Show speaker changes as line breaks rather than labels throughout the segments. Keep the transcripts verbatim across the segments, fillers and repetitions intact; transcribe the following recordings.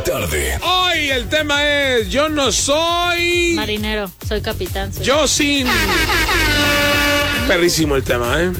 la tarde.
Hoy el tema es: yo no soy
marinero, soy capitán. Soy.
Yo sin. Perrísimo el tema, ¿eh?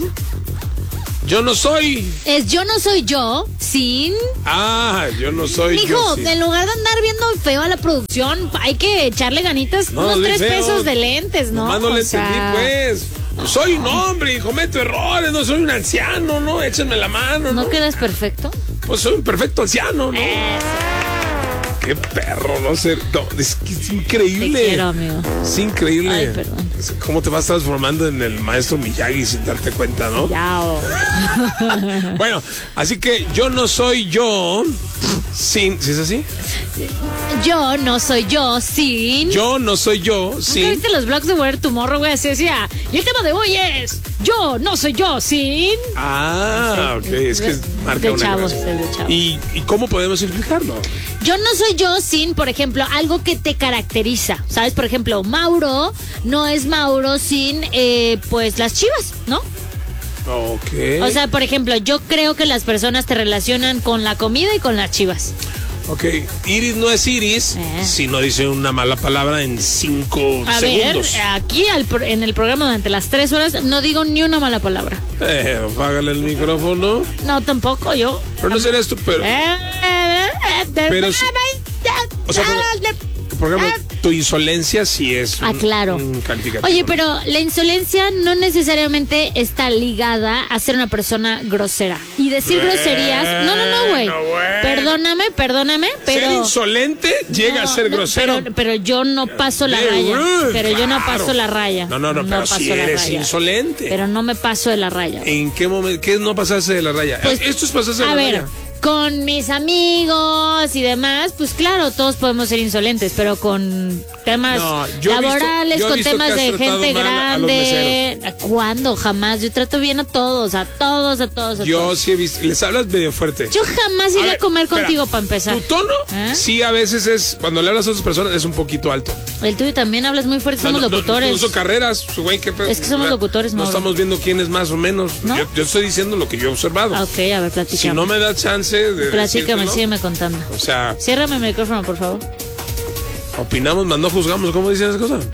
Yo no soy.
Es yo no soy yo sin.
Ah, yo no soy
Mijo,
yo sin.
en lugar de andar viendo feo a la producción, hay que echarle ganitas,
No,
unos
de
tres
feo.
pesos de lentes, ¿no?
Nomás no le
O sea,
entendí, pues. Soy un hombre y cometo errores, no soy un anciano, ¿no? Échenme la mano, ¿no?
¿No quedas perfecto?
Pues soy un perfecto anciano, ¿no?
Eso.
Qué perro, no sé. No, es, que es increíble.
Te quiero, amigo.
Es increíble.
Ay, perdón.
Es cómo te vas transformando en el maestro Miyagi sin darte cuenta, ¿no?
Yao.
Bueno, así que yo no soy yo sin. ¿Sí es así?
Yo no soy yo sin.
Yo no soy yo
¿Nunca
sin.
viste los blogs de Where Tomorrow, güey? Así decía. Y el tema de hoy es: yo no soy yo sin.
Ah, ok. Es que es marca
de
una
chavos,
gracia.
es de chavos.
¿Y, ¿Y cómo podemos explicarlo?
Yo no soy yo sin, por ejemplo, algo que te caracteriza. ¿Sabes? Por ejemplo, Mauro no es Mauro sin, eh, pues, las Chivas, ¿no?
Ok.
O sea, por ejemplo, yo creo que las personas te relacionan con la comida y con las Chivas.
Ok, Iris no es Iris
Eh.
si no dice una mala palabra en cinco
A
segundos.
ver, aquí al pro- en el programa durante las tres horas no digo ni una mala palabra.
Eh, apágale el micrófono.
No, tampoco yo.
Pero no serías tú, pero...
Eh, eh, eh,
Pero sí- O sea, por, por ejemplo, tu insolencia sí es un,
Ah, claro.
un calificativo.
Oye, pero la insolencia no necesariamente está ligada a ser una persona grosera. Y decir groserías... No, no, no, güey.
Bueno, bueno.
Perdóname, perdóname, pero...
Ser insolente llega
No,
a ser
no,
grosero.
Pero, pero yo no paso la
Very
raya.
rude,
Pero yo no
claro.
paso la raya.
No, no, no, pero
paso
si
la
eres
raya.
insolente.
Pero no me paso de la raya.
¿En qué momento? ¿Qué es no pasarse de la raya?
Pues,
Esto es pasarse de
a
la
ver,
raya.
con mis amigos y demás, pues claro, todos podemos ser insolentes, pero con temas
No, yo he visto-
laborales,
yo he
con
visto
temas
que has
de
tratado
gente
mal a- a los
grande. ¿Cuándo? Jamás. Yo trato bien a todos, a todos, a todos, a
Yo
todos.
sí he visto. Les hablas medio fuerte.
Yo jamás iré a,
ver,
comer
espera,
contigo para empezar.
Tu tono,
¿Eh?
sí, a veces es. Cuando le hablas a otras personas, es un poquito alto.
El tuyo también hablas muy fuerte, somos
No, no,
locutores.
No, no, carreras, güey, qué pe-
Es que somos locutores,
No
Mauro.
estamos viendo quién es más o menos.
¿No?
Yo, yo estoy diciendo lo que yo he observado.
Ah, ok, a ver, platícame.
Si no me da chance de
Platícame,
decírtelo,
sígueme contando.
o sea,
Ciérrame el micrófono, por favor.
opinamos, más no juzgamos. ¿Cómo dicen esa cosa?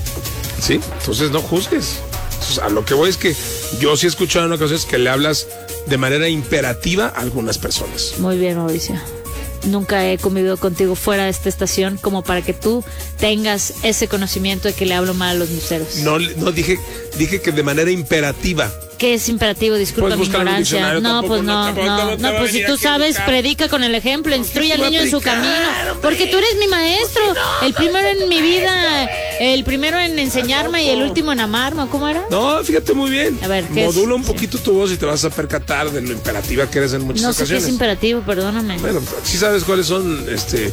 Sí, entonces no juzgues. Entonces, a lo que voy es que yo sí he escuchado en ocasiones que le hablas de manera imperativa a algunas personas.
Muy bien, Mauricio. Nunca he convivido contigo fuera de esta estación como para que tú tengas ese conocimiento de que le hablo mal a los museros.
No, no dije, dije que de manera imperativa.
¿Qué es imperativo? Disculpa
Puedes
mi
buscar en el
ignorancia.
diccionario,
No,
tampoco,
pues
no,
no,
tampoco,
no,
no te va
no,
a
pues si
venir
tú
aquí a
sabes,
educar.
predica con el ejemplo, instruye al
te voy a
niño en su
predicar,
camino.
hombre?
Porque tú eres mi maestro, el primero en mi vida, el primero en enseñarme y el último en amarme, ¿cómo era?
No, fíjate muy bien.
A ver, ¿qué
Modula
es?
un poquito tu voz y te vas a percatar de lo imperativa que eres en muchas
No sé qué
ocasiones.
es imperativo, perdóname.
Bueno, sí sabes cuáles son este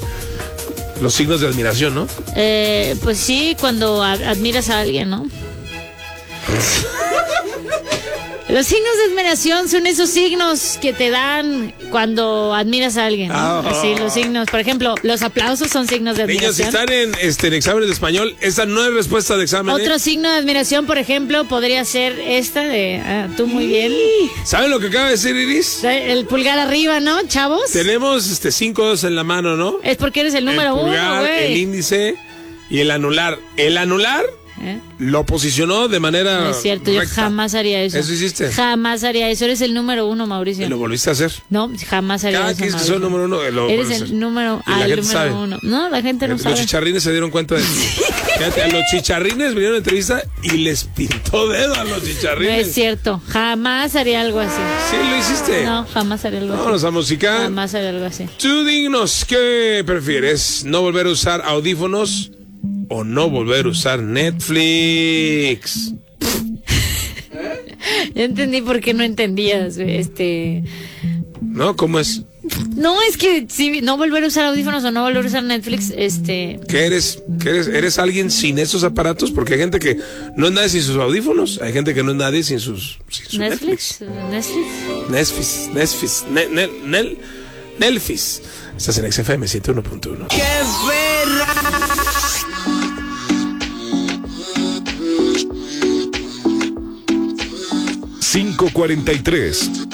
los signos de admiración, ¿no?
Eh, pues sí, cuando a- admiras a alguien, ¿no? Los signos de admiración son esos signos que te dan cuando admiras a alguien, ¿no?
Ah.
Así, los signos. Por ejemplo, los aplausos son signos de
Niños, si
admiración.
están en, este, en exámenes de español, esta no es respuesta de examen. ¿eh?
Otro signo de admiración, por ejemplo, podría ser esta de... ah, tú muy bien.
¿Saben lo que acaba de decir Iris?
El pulgar arriba, ¿no, chavos?
Tenemos este, cinco dedos en la mano, ¿no?
Es porque eres el número
el pulgar,
uno,
el
güey.
índice y el anular. El anular
¿Eh?
lo posicionó de manera
No es cierto, yo
recta.
jamás haría eso.
¿Eso hiciste?
Jamás haría eso. Eres el número uno, Mauricio.
Y lo volviste a hacer.
No, jamás haría
Cada
eso.
que es que
Mauricio.
soy el número uno. Lo
Eres
vuelves a
el
hacer.
número,
Y la
ah, el
gente
número
sabe.
uno. No, la gente no
Los
sabe.
chicharrines se dieron cuenta de Fíjate, a los chicharrines vinieron a entrevista y les pintó dedo a los
No
chicharrines.
es cierto. Jamás haría algo así.
Sí, lo hiciste.
No, jamás haría algo
Vámonos
así.
a música.
Jamás haría algo así.
Tú dignos, ¿qué prefieres? ¿No volver a usar audífonos o no volver a usar Netflix?
Ya entendí por qué no entendías, este...
¿No? ¿Cómo es?
No, es que sí, no volver a usar audífonos o no volver a usar Netflix, este...
¿Qué eres? ¿Qué eres? ¿Eres alguien sin esos aparatos? Porque hay gente que no es nadie sin sus audífonos. Hay gente que no es nadie sin sus sin su
Netflix,
Netflix.
Netflix.
Netflix, Netflix, ne, ne, nel, Netflix. Estás en X F M ciento uno punto uno.
¡Qué perra!
cinco cuarenta y tres